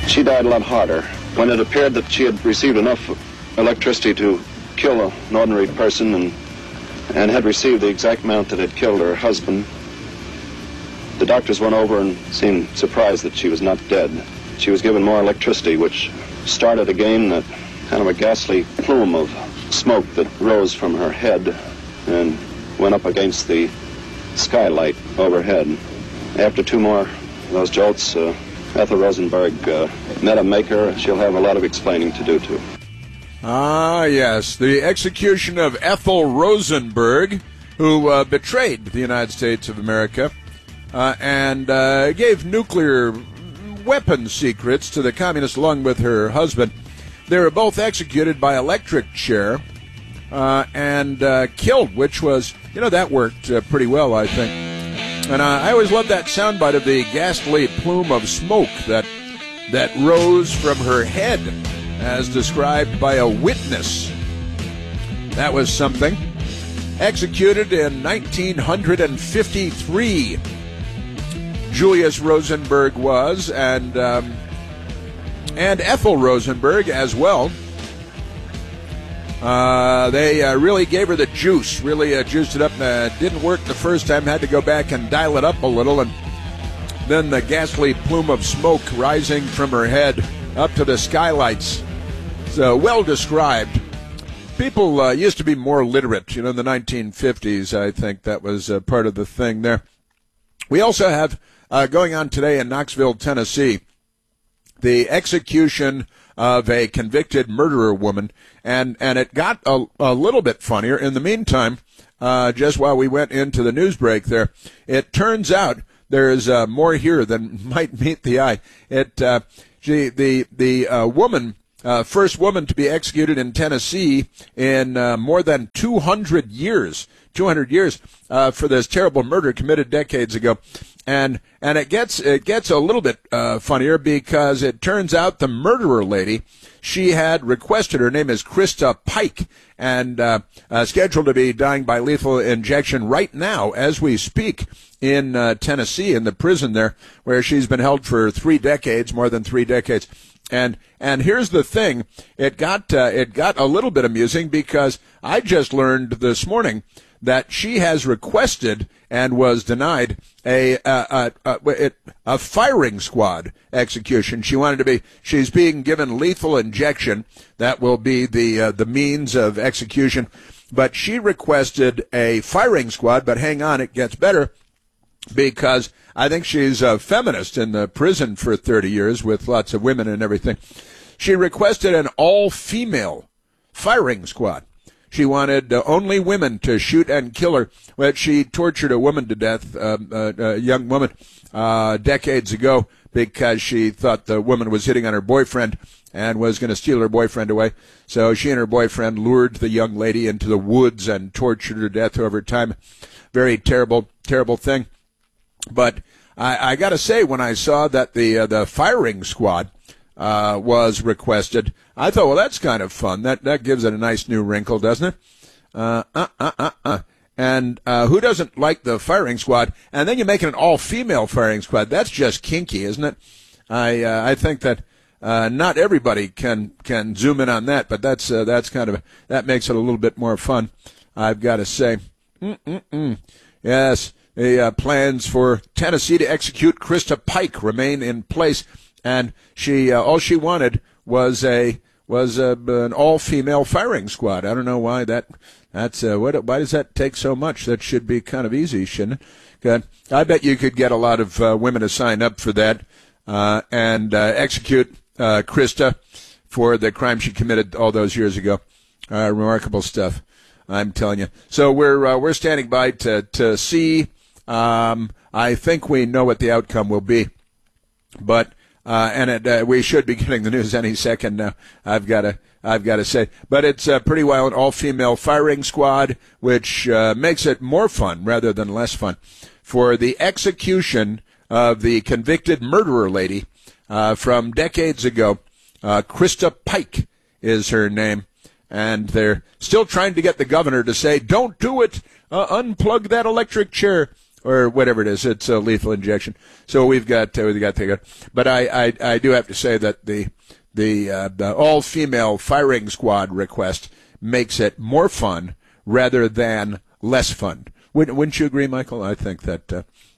She died a lot harder. When it appeared that she had received enough electricity to kill an ordinary person and had received the exact amount that had killed her husband, the doctors went over and seemed surprised that she was not dead. She was given more electricity, which started again that kind of a ghastly plume of smoke that rose from her head and went up against the skylight overhead. After two more of those jolts, Ethel Rosenberg met a maker she'll have a lot of explaining to do to. Ah, yes, the execution of Ethel Rosenberg, who betrayed the United States of America and gave nuclear weapons secrets to the communists along with her husband. They were both executed by electric chair and killed, which was, that worked pretty well, I think. And I always loved that soundbite of the ghastly plume of smoke that rose from her head, as described by a witness. That was something. Executed in 1953. Julius Rosenberg was, and Ethel Rosenberg as well. They really gave her the juice, really juiced it up. Didn't work the first time, had to go back and dial it up a little, and then the ghastly plume of smoke rising from her head up to the skylights. So well described. People used to be more literate, in the 1950s. I think that was part of the thing there. We also have going on today in Knoxville, Tennessee, the execution of a convicted murderer woman, and it got a little bit funnier. In the meantime, just while we went into the news break there, it turns out there's more here than might meet the eye. The woman, first woman to be executed in Tennessee in more than 200 years. 200 years for this terrible murder committed decades ago. And it gets a little bit funnier because it turns out the murderer lady, she had requested, her name is Krista Pike, and scheduled to be dying by lethal injection right now as we speak in Tennessee, in the prison there, where she's been held for 3 decades, more than 3 decades. And here's the thing, it got a little bit amusing because I just learned this morning that she has requested and was denied a firing squad execution. She's being given lethal injection. That will be the means of execution. But she requested a firing squad, but hang on, it gets better, because I think she's a feminist in the prison for 30 years with lots of women and everything. She requested an all-female firing squad. She wanted only women to shoot and kill her. Well, she tortured a woman to death, a young woman, decades ago, because she thought the woman was hitting on her boyfriend and was going to steal her boyfriend away. So she and her boyfriend lured the young lady into the woods and tortured her to death over time. Very terrible, terrible thing. But I got to say, when I saw that the firing squad was requested, I thought, well, that's kind of fun. That gives it a nice new wrinkle, doesn't it? And who doesn't like the firing squad? And then you make it an all-female firing squad. That's just kinky, isn't it? I think that not everybody can zoom in on that, but that's kind of that makes it a little bit more fun, I've got to say. Yes, the plans for Tennessee to execute Krista Pike remain in place. And she all she wanted was an all-female firing squad. I don't know why why does that take so much? That should be kind of easy, shouldn't it? Good. I bet you could get a lot of women to sign up for that and execute Krista for the crime she committed all those years ago. Remarkable stuff, I'm telling you. So we're standing by to see. I think we know what the outcome will be, but. We should be getting the news any second now, I've got to say. But it's pretty wild, all-female firing squad, which makes it more fun rather than less fun, for the execution of the convicted murderer lady from decades ago. Krista Pike is her name, and they're still trying to get the governor to say, don't do it, unplug that electric chair. or whatever it is. It's a lethal injection. So we've got that. But I do have to say that the all-female firing squad request makes it more fun rather than less fun. Wouldn't you agree, Michael? I think that's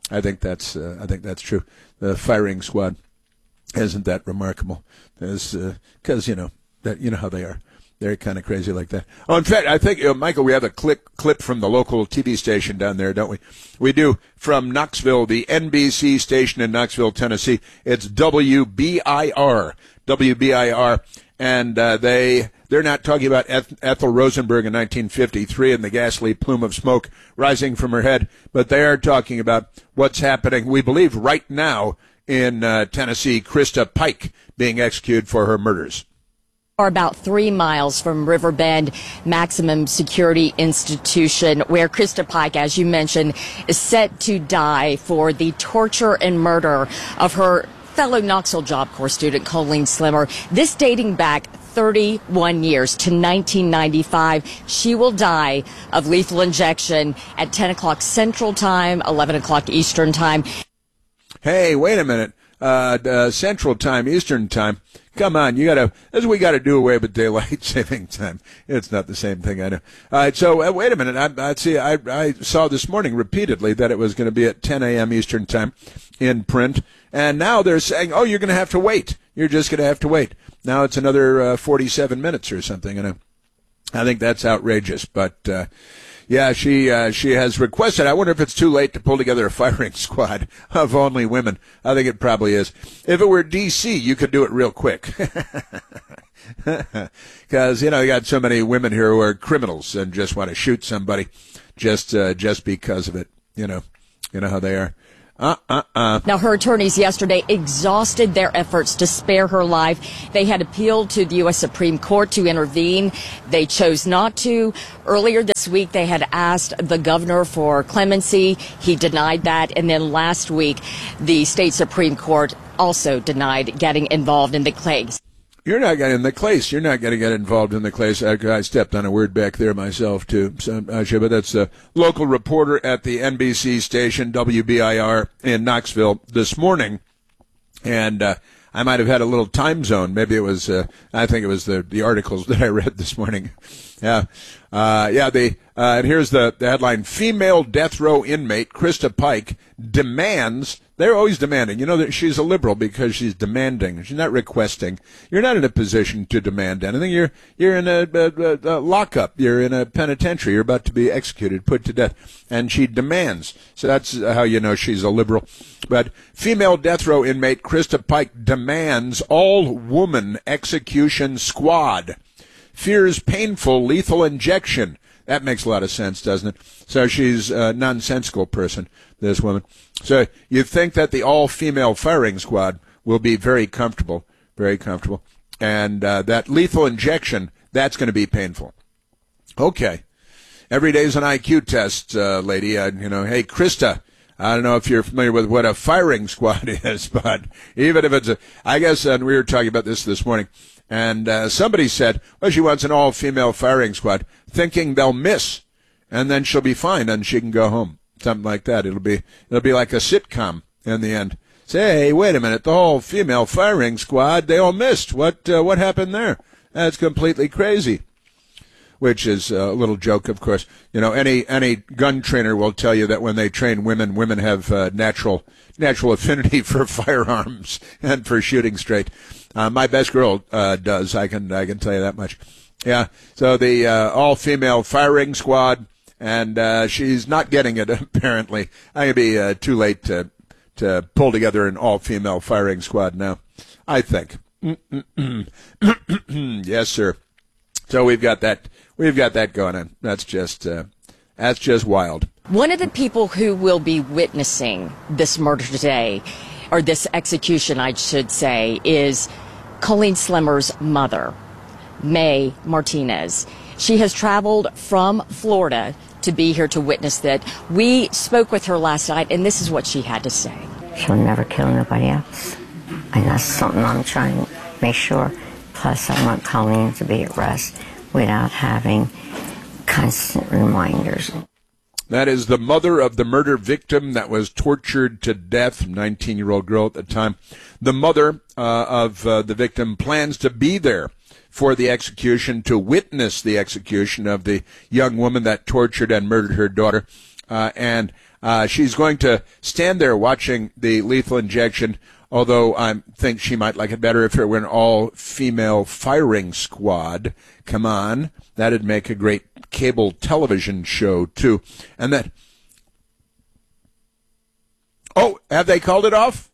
true. The firing squad, isn't that remarkable? Because you know how they are. They're kind of crazy like that. Oh, in fact, I think, Michael, we have a clip from the local TV station down there, don't we? We do, from Knoxville, the NBC station in Knoxville, Tennessee. It's WBIR. And they're not talking about Ethel Rosenberg in 1953 and the ghastly plume of smoke rising from her head, but they are talking about what's happening, we believe, right now in Tennessee, Krista Pike being executed for her murders. Are about 3 miles from Riverbend Maximum Security Institution, where Krista Pike, as you mentioned, is set to die for the torture and murder of her fellow Knoxville Job Corps student, Colleen Slimmer. This dating back 31 years to 1995. She will die of lethal injection at 10 o'clock Central Time, 11 o'clock Eastern Time. Hey, wait a minute. Central Time, Eastern Time. Come on, we got to do away with daylight saving time. It's not the same thing, I know. All right, so wait a minute. I saw this morning repeatedly that it was going to be at 10 a.m. Eastern Time in print, and now they're saying, oh, you're going to have to wait. You're just going to have to wait. Now it's another 47 minutes or something, and I think that's outrageous, but yeah, she has requested. I wonder if it's too late to pull together a firing squad of only women. I think it probably is. If it were D.C., you could do it real quick. Because, you got so many women here who are criminals and just want to shoot somebody just because of it. You know how they are. Now, her attorneys yesterday exhausted their efforts to spare her life. They had appealed to the U.S. Supreme Court to intervene. They chose not to. Earlier this week, they had asked the governor for clemency. He denied that. And then last week, the state Supreme Court also denied getting involved in the case. You're not getting in the case. You're not going to get involved in the case. I stepped on a word back there myself, too. So, but that's a local reporter at the NBC station, WBIR, in Knoxville this morning. And I might have had a little time zone. Maybe it was, I think it was the articles that I read this morning. Yeah. And here's the headline. Female death row inmate Krista Pike demands. They're always demanding. You know that she's a liberal because she's demanding. She's not requesting. You're not in a position to demand anything. You're in a lockup. You're in a penitentiary. You're about to be executed, put to death. And she demands. So that's how you know she's a liberal. But female death row inmate Krista Pike demands all-woman execution squad. Fears painful lethal injection. That makes a lot of sense, doesn't it? So she's a nonsensical person, this woman. So you think that the all-female firing squad will be very comfortable. And that lethal injection, that's going to be painful. Okay. Every day's an IQ test, lady. Hey, Krista, I don't know if you're familiar with what a firing squad is, but even if it's I guess, and we were talking about this morning, and somebody said, well, she wants an all-female firing squad, thinking they'll miss, and then she'll be fine, and she can go home. Something like that. It'll be like a sitcom in the end. Say, hey, wait a minute, the whole female firing squad, they all missed. What happened there? That's completely crazy. Which is a little joke, of course. Any gun trainer will tell you that when they train women have natural affinity for firearms and for shooting straight. My best girl does. I can tell you that much. Yeah. So the all-female firing squad, and she's not getting it apparently. I can be too late to pull together an all-female firing squad now. I think. Yes, sir. So we've got that going on. That's just wild. One of the people who will be witnessing this murder today, or this execution, I should say, is Colleen Slimmer's mother, May Martinez. She has traveled from Florida to be here to witness that. We spoke with her last night, and this is what she had to say. She'll never kill nobody else. And that's something I'm trying to make sure. Plus, I want Colleen to be at rest without having constant reminders. That is the mother of the murder victim that was tortured to death, 19-year-old girl at the time. The mother of the victim plans to be there for the execution, to witness the execution of the young woman that tortured and murdered her daughter. And she's going to stand there watching the lethal injection, although I think she might like it better if it were an all-female firing squad. Come on. That'd make a great cable television show, too. And then, oh, have they called it off?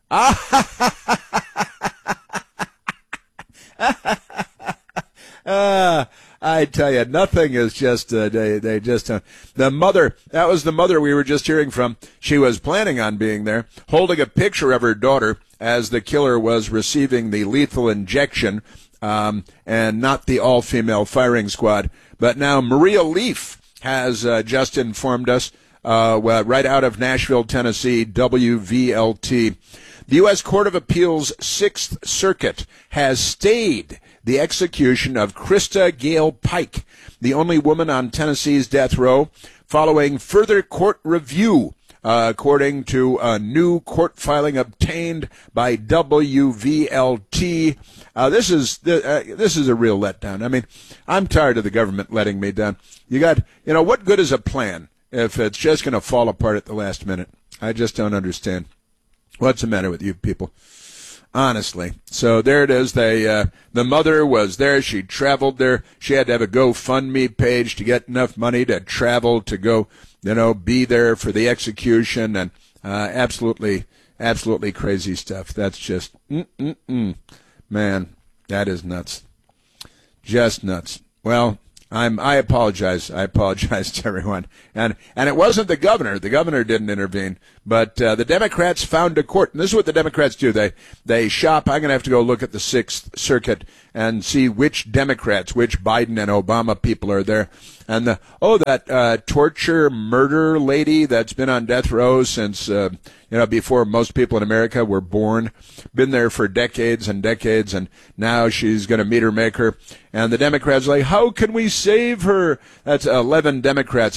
I tell you, nothing is just, they just, the mother, that was the mother we were just hearing from. She was planning on being there, holding a picture of her daughter as the killer was receiving the lethal injection, and not the all-female firing squad. But now Maria Leaf has just informed us, right out of Nashville, Tennessee, WVLT. The U.S. Court of Appeals 6th Circuit has stayed the execution of Krista Gale Pike, the only woman on Tennessee's death row, following further court review, according to a new court filing obtained by WVLT. This is a real letdown. I mean, I'm tired of the government letting me down. What good is a plan if it's just going to fall apart at the last minute? I just don't understand. What's the matter with you people? Honestly. So there it is. The mother was there. She traveled there. She had to have a GoFundMe page to get enough money to travel to go, be there for the execution, and absolutely crazy stuff. That's just, man, that is nuts. Just nuts. Well, I apologize. I apologize to everyone. And it wasn't the governor. The governor didn't intervene. But the Democrats found a court. And this is what the Democrats do. They shop. I'm going to have to go look at the 6th Circuit and see which Democrats, which Biden and Obama people are there. And that torture murder lady that's been on death row since before most people in America were born, been there for decades and decades, and now she's going to meet her maker. And the Democrats are like, how can we save her? That's 11 Democrats.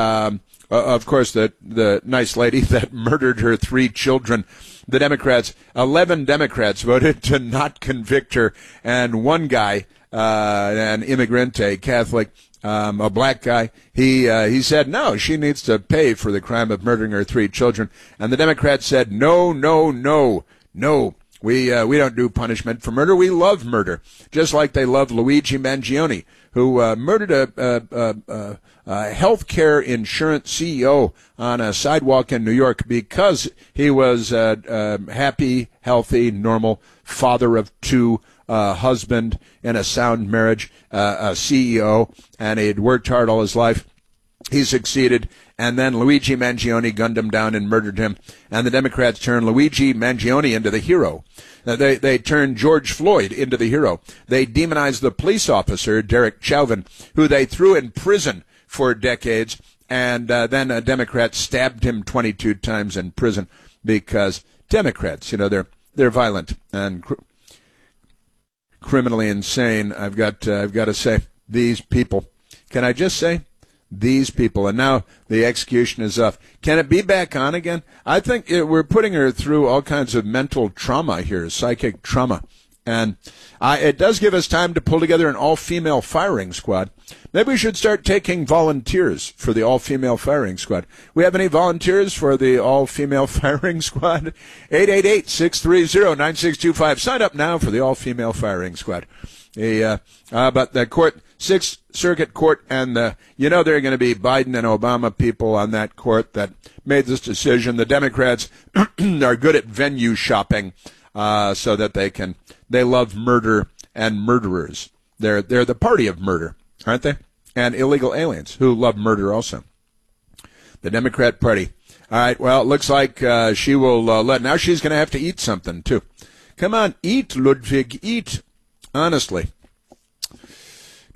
Of course, the nice lady that murdered her 3 children. The Democrats, 11 Democrats voted to not convict her, and one guy, an immigrant, a Catholic, a black guy, he said no, she needs to pay for the crime of murdering her 3 children. And the Democrats said no. We don't do punishment for murder. We love murder, just like they love Luigi Mangione, who murdered a healthcare insurance CEO on a sidewalk in New York because he was a happy, healthy, normal father of 2, husband in a sound marriage, a CEO, and he'd worked hard all his life. He succeeded, and then Luigi Mangione gunned him down and murdered him. And the Democrats turned Luigi Mangione into the hero. They turned George Floyd into the hero. They demonized the police officer, Derek Chauvin, who they threw in prison for decades. And then a Democrat stabbed him 22 times in prison because Democrats, they're violent and criminally insane. I've got to say, these people. Can I just say? These people. And now the execution is off. Can it be back on again? I think we're putting her through all kinds of mental trauma here, psychic trauma. And it does give us time to pull together an all-female firing squad. Maybe we should start taking volunteers for the all-female firing squad. We have any volunteers for the all-female firing squad? 888-630-9625. Sign up now for the all-female firing squad. But the court, 6th Circuit Court, and they're going to be Biden and Obama people on that court that made this decision. The Democrats are good at venue shopping, so that they love murder and murderers. They're the party of murder, aren't they? And illegal aliens who love murder also. The Democrat Party. All right, well, it looks like she will now she's going to have to eat something, too. Come on, eat, Ludwig, eat. Honestly.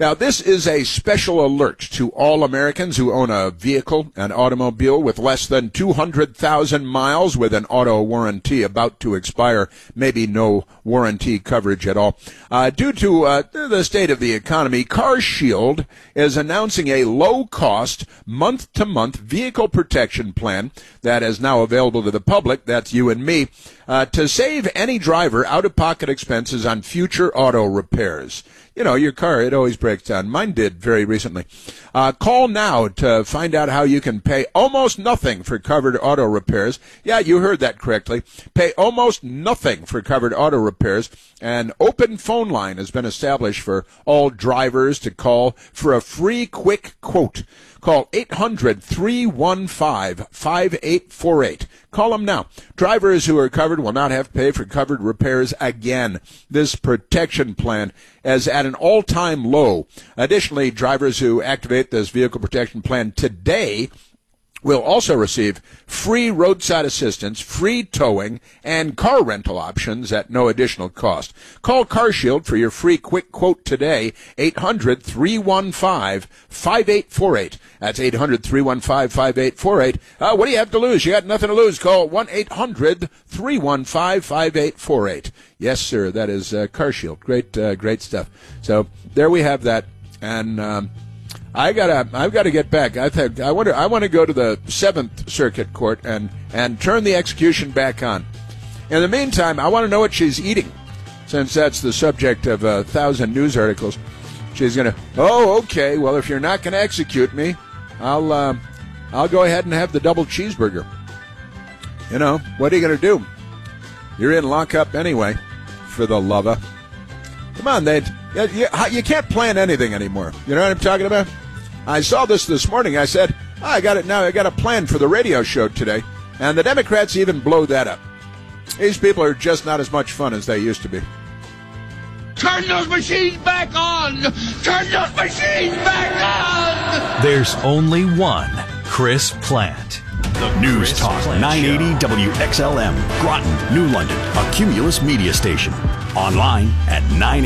Now, this is a special alert to all Americans who own a vehicle, an automobile with less than 200,000 miles with an auto warranty about to expire, maybe no warranty coverage at all. Due to the state of the economy, CarShield is announcing a low-cost, month-to-month vehicle protection plan that is now available to the public, that's you and me, to save any driver out-of-pocket expenses on future auto repairs. You know, your car, it always breaks down. Mine did very recently. Call now to find out how you can pay almost nothing for covered auto repairs. Yeah, you heard that correctly. Pay almost nothing for covered auto repairs. An open phone line has been established for all drivers to call for a free quick quote. Call 800-315-5848. Call them now. Drivers who are covered will not have to pay for covered repairs again. This protection plan is at an all-time low. Additionally, drivers who activate this vehicle protection plan today will also receive free roadside assistance, free towing, and car rental options at no additional cost. Call CarShield for your free quick quote today, 800-315-5848. That's 800-315-5848. What do you have to lose? You got nothing to lose. Call 1-800-315-5848. Yes, sir, that is CarShield. Great stuff. So there we have that. And I've got to get back. I want to go to the 7th Circuit Court and turn the execution back on. In the meantime, I want to know what she's eating, since that's the subject of 1,000 news articles. She's gonna. Oh, okay. Well, if you're not going to execute me, I'll go ahead and have the double cheeseburger. You know, what are you going to do? You're in lockup anyway, for the lover. Come on, you can't plan anything anymore. You know what I'm talking about? I saw this morning. I said, I got it now. I got a plan for the radio show today. And the Democrats even blow that up. These people are just not as much fun as they used to be. Turn those machines back on! Turn those machines back on! There's only one Chris Plante. The News Talk 980 WXLM, Groton, New London, a Cumulus media station. Online at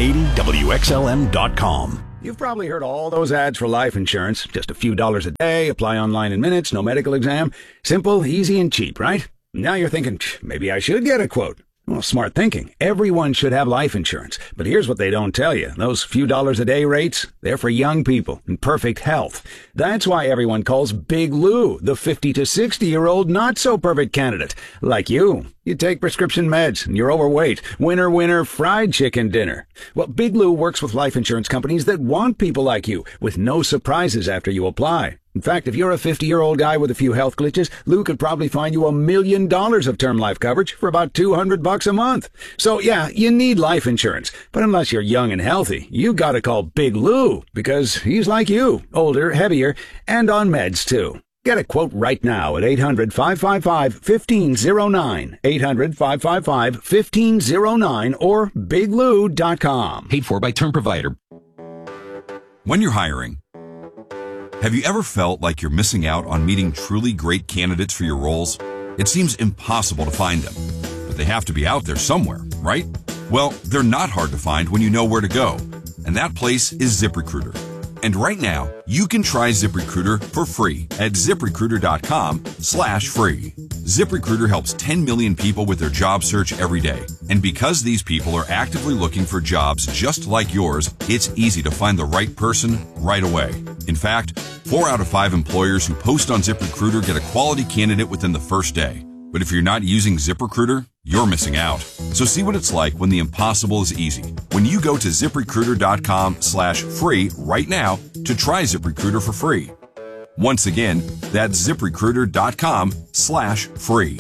980WXLM.com. You've probably heard all those ads for life insurance. Just a few dollars a day, apply online in minutes, no medical exam. Simple, easy, and cheap, right? Now you're thinking, maybe I should get a quote. Well, smart thinking. Everyone should have life insurance. But here's what they don't tell you. Those few dollars a day rates, they're for young people in perfect health. That's why everyone calls Big Lou the 50 to 60-year-old not-so-perfect candidate. Like you. You take prescription meds and you're overweight. Winner, winner, fried chicken dinner. Well, Big Lou works with life insurance companies that want people like you, with no surprises after you apply. In fact, if you're a 50-year-old guy with a few health glitches, Lou could probably find you $1 million of term life coverage for about $200 a month. So yeah, you need life insurance. But unless you're young and healthy, you gotta call Big Lou, because he's like you, older, heavier, and on meds too. Get a quote right now at 800-555-1509, 800-555-1509, or biglou.com. Paid for by Term Provider. When you're hiring, have you ever felt like you're missing out on meeting truly great candidates for your roles? It seems impossible to find them, but they have to be out there somewhere, right? Well, they're not hard to find when you know where to go, and that place is ZipRecruiter. And right now, you can try ZipRecruiter for free at ZipRecruiter.com/free. ZipRecruiter helps 10 million people with their job search every day. And because these people are actively looking for jobs just like yours, it's easy to find the right person right away. In fact, 4 out of 5 employers who post on ZipRecruiter get a quality candidate within the first day. But if you're not using ZipRecruiter, you're missing out. So see what it's like when the impossible is easy. When you go to ZipRecruiter.com/free right now to try ZipRecruiter for free. Once again, that's ZipRecruiter.com/free.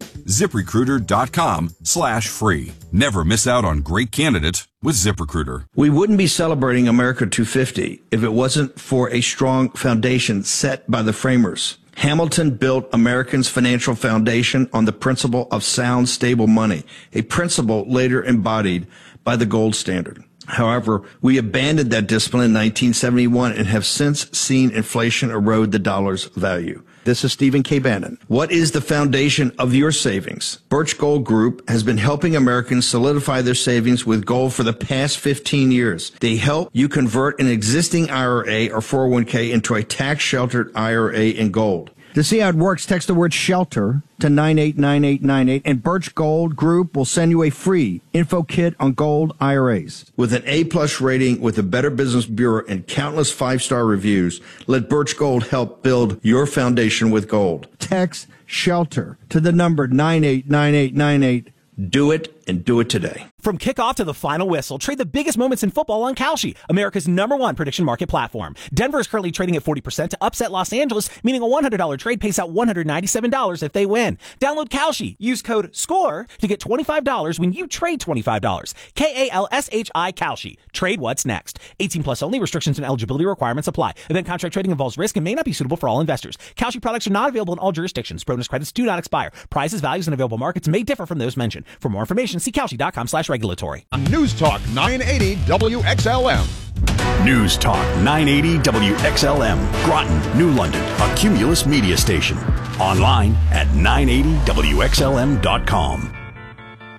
ZipRecruiter.com/free. Never miss out on great candidates with ZipRecruiter. We wouldn't be celebrating America 250 if it wasn't for a strong foundation set by the framers. Hamilton built Americans' financial foundation on the principle of sound, stable money, a principle later embodied by the gold standard. However, we abandoned that discipline in 1971 and have since seen inflation erode the dollar's value. This is Stephen K. Bannon. What is the foundation of your savings? Birch Gold Group has been helping Americans solidify their savings with gold for the past 15 years. They help you convert an existing IRA or 401k into a tax-sheltered IRA in gold. To see how it works, text the word SHELTER to 989898, and Birch Gold Group will send you a free info kit on gold IRAs. With an A-plus rating with the Better Business Bureau and countless five-star reviews, let Birch Gold help build your foundation with gold. Text SHELTER to the number 989898. Do it, and do it today. From kickoff to the final whistle, trade the biggest moments in football on Kalshi, America's #1 prediction market platform. Denver is currently trading at 40% to upset Los Angeles, meaning a $100 trade pays out $197 if they win. Download Kalshi. Use code SCORE to get $25 when you trade $25. KALSHI Kalshi. Trade what's next. 18 plus only. Restrictions and eligibility requirements apply. Event contract trading involves risk and may not be suitable for all investors. Kalshi products are not available in all jurisdictions. Bonus credits do not expire. Prices, values, and available markets may differ from those mentioned. For more information, see Kalshi.com/regulatory. News Talk 980 WXLM. News Talk 980 WXLM. Groton, New London, a Cumulus media station. Online at 980WXLM.com.